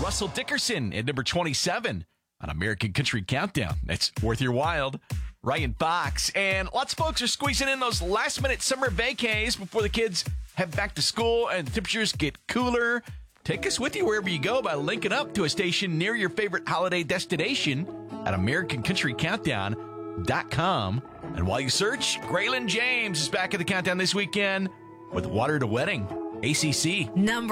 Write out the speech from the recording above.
Russell Dickerson at number 27 on American Country Countdown. That's worth your while. Ryan Fox. And lots of folks are squeezing in those last-minute summer vacays before the kids head back to school and the temperatures get cooler. Take us with you wherever you go by linking up to a station near your favorite holiday destination at AmericanCountryCountdown.com. And while you search, Graylin James is back at the countdown this weekend with Water to Wedding, ACC. Number